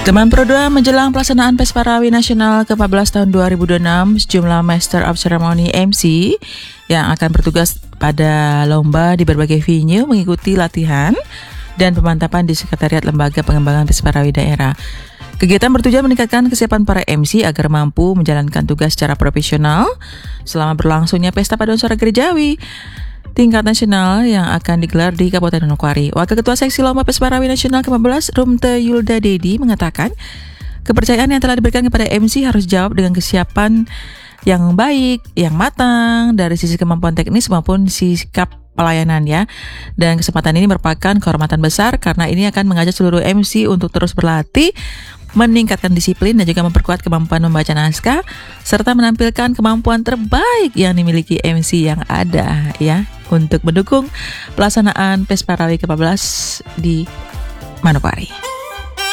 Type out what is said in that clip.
Teman Pro2 menjelang pelaksanaan Pes Parawi Nasional ke-14 tahun 2026, sejumlah Master of Ceremony MC yang akan bertugas pada lomba di berbagai venue mengikuti latihan dan pemantapan di Sekretariat Lembaga Pengembangan Pes Parawi Daerah. Kegiatan bertujuan meningkatkan kesiapan para MC agar mampu menjalankan tugas secara profesional selama berlangsungnya Pesta Paduan Suara Gerejawi tingkat nasional yang akan digelar di Kabupaten Manokwari. Wakil Ketua Seksi Lomba Pes Parawi Nasional ke-15, Rumte Yulda Dedi, mengatakan kepercayaan yang telah diberikan kepada MC harus jawab dengan kesiapan yang baik, yang matang dari sisi kemampuan teknis maupun sikap pelayanan ya. Dan kesempatan ini merupakan kehormatan besar karena ini akan mengajak seluruh MC untuk terus berlatih, meningkatkan disiplin dan juga memperkuat kemampuan membaca naskah serta menampilkan kemampuan terbaik yang dimiliki MC yang ada ya untuk mendukung pelaksanaan Pes Parawi ke-14 di Manokwari.